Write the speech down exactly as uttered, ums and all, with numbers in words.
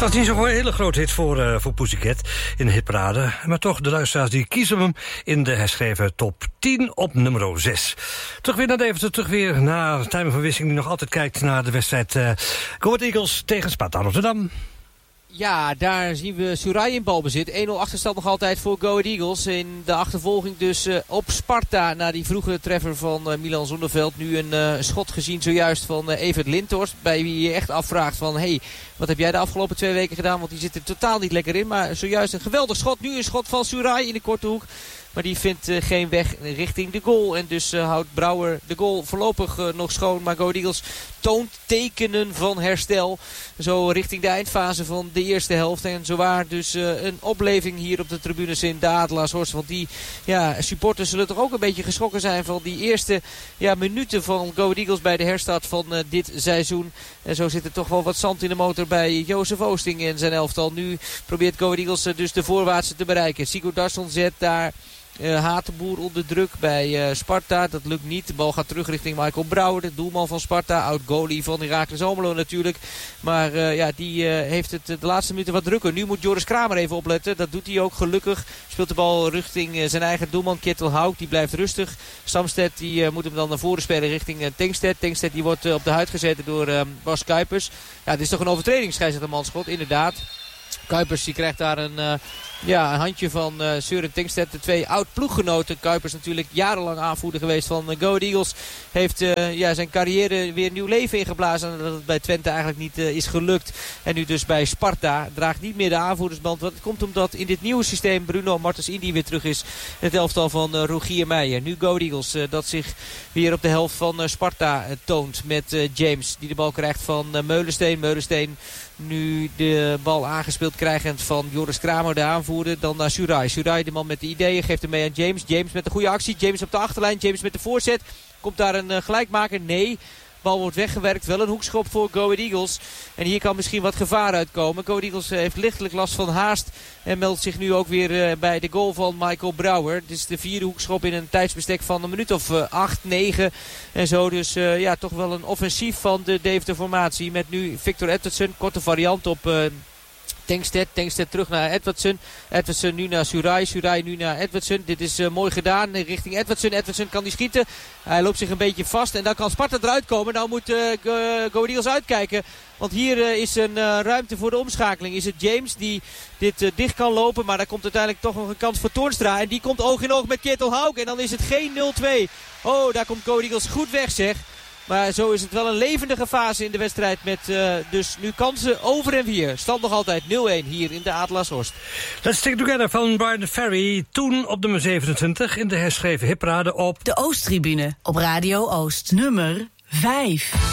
was niet zo'n hele grote hit voor, uh, voor Pussycat in de hitparade. Maar toch, de luisteraars die kiezen hem in de herschreven top tien op nummer zes. Terug weer naar Deventer, terug weer naar Tijmen van Wissing, die nog altijd kijkt naar de wedstrijd uh, Go Ahead Eagles tegen Sparta Rotterdam. Ja, daar zien we Surai in balbezit. één nul achterstand nog altijd voor Go Ahead Eagles. In de achtervolging dus uh, op Sparta na die vroege treffer van uh, Milan Zonneveld. Nu een uh, schot gezien zojuist van uh, Evert Lindhorst. Bij wie je echt afvraagt van, hey, wat heb jij de afgelopen twee weken gedaan? Want die zit er totaal niet lekker in. Maar zojuist een geweldig schot. Nu een schot van Surai in de korte hoek. Maar die vindt uh, geen weg richting de goal. En dus uh, houdt Brouwer de goal voorlopig uh, nog schoon. Maar Go Ahead Eagles toont tekenen van herstel. Zo richting de eindfase van de eerste helft. En zowaar dus uh, een opleving hier op de tribunes in de Adelaarshorst. Want die ja, supporters zullen toch ook een beetje geschrokken zijn van die eerste ja, minuten van Go Ahead Eagles bij de herstart van uh, dit seizoen. En zo zit er toch wel wat zand in de motor bij Jozef Oosting en zijn elftal. Nu probeert Go Ahead Eagles uh, dus de voorwaartse te bereiken. Sigurd Darsson zet daar Uh, Hatenboer onder druk bij uh, Sparta. Dat lukt niet. De bal gaat terug richting Michael Brouwer, de doelman van Sparta. Oud-goalie van Heracles Almelo natuurlijk. Maar uh, ja, die uh, heeft het uh, de laatste minuten wat drukker. Nu moet Joris Kramer even opletten. Dat doet hij ook gelukkig. Speelt de bal richting uh, zijn eigen doelman Kittel Hauk. Die blijft rustig. Samsted die, uh, moet hem dan naar voren spelen richting uh, Tengsted. Tengsted die wordt uh, op de huid gezet door uh, Bas Kuipers. Ja, dit is toch een overtreding, scheidsrechter Manschot. Inderdaad. Kuipers die krijgt daar een, uh, ja, een handje van uh, Søren Tengsted. De twee oud-ploeggenoten. Kuipers natuurlijk jarenlang aanvoerder geweest van uh, Go Ahead Eagles. Heeft uh, ja, zijn carrière weer nieuw leven ingeblazen. En dat het bij Twente eigenlijk niet uh, is gelukt. En nu dus bij Sparta. Draagt niet meer de aanvoerdersband. Want het komt omdat in dit nieuwe systeem Bruno Martens Indy weer terug is. Het elftal van uh, Rogier Meijer. Nu Go Ahead Eagles uh, dat zich weer op de helft van uh, Sparta uh, toont. Met uh, James die de bal krijgt van uh, Meulensteen. Meulensteen nu de bal aangespeeld krijgend van Joris Kramer, de aanvoerder. Dan naar Surai. Surai, de man met de ideeën, geeft hem mee aan James. James met een goede actie. James op de achterlijn. James met de voorzet. Komt daar een uh, gelijkmaker? Nee. Bal wordt weggewerkt. Wel een hoekschop voor Go Ahead Eagles. En hier kan misschien wat gevaar uitkomen. Go Ahead Eagles heeft lichtelijk last van haast. En meldt zich nu ook weer uh, bij de goal van Michael Brouwer. Dit is de vierde hoekschop in een tijdsbestek van een minuut of uh, acht, negen. En zo dus uh, ja, toch wel een offensief van de Deventer formatie. Met nu Victor Edwardson. Korte variant op Uh, Tengsted, Tengsted terug naar Edwardson. Edwardson nu naar Surai. Surai nu naar Edwardson. Dit is uh, mooi gedaan richting Edwardson. Edwardson kan die schieten. Hij loopt zich een beetje vast. En dan kan Sparta eruit komen. Nou moet uh, Go Ahead Eagles uitkijken. Want hier uh, is een uh, ruimte voor de omschakeling. Is het James die dit uh, dicht kan lopen. Maar daar komt uiteindelijk toch nog een kans voor Toornstra. En die komt oog in oog met Kittel Hauk. En dan is het geen nul twee. Oh, daar komt Go Ahead Eagles goed weg, zeg. Maar zo is het wel een levendige fase in de wedstrijd met uh, dus nu kansen over en weer. Stand nog altijd nul een hier in de Adelaarshorst. Let's Stick Together van Brian Ferry. Toen op nummer zevenentwintig in de herschreven hitparade op de Oosttribune op Radio Oost. Nummer vijf.